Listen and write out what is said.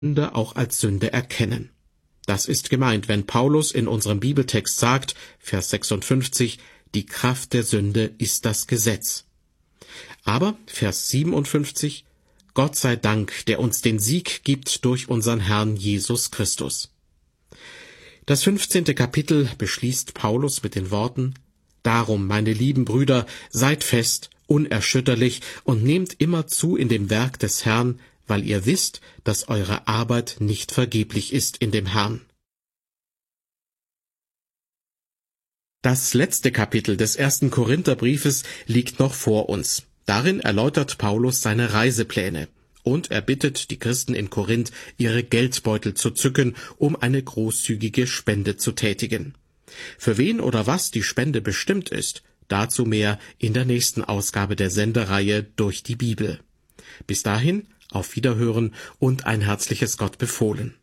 Sünde auch als Sünde erkennen. Das ist gemeint, wenn Paulus in unserem Bibeltext sagt, Vers 56, die Kraft der Sünde ist das Gesetz. Aber, Vers 57, Gott sei Dank, der uns den Sieg gibt durch unseren Herrn Jesus Christus. Das 15. Kapitel beschließt Paulus mit den Worten: Darum, meine lieben Brüder, seid fest, unerschütterlich und nehmt immer zu in dem Werk des Herrn, weil ihr wisst, dass eure Arbeit nicht vergeblich ist in dem Herrn. Das letzte Kapitel des 1. Korintherbriefes liegt noch vor uns. Darin erläutert Paulus seine Reisepläne. Und er bittet die Christen in Korinth, ihre Geldbeutel zu zücken, um eine großzügige Spende zu tätigen. Für wen oder was die Spende bestimmt ist, dazu mehr in der nächsten Ausgabe der Sendereihe Durch die Bibel. Bis dahin, auf Wiederhören und ein herzliches Gott befohlen.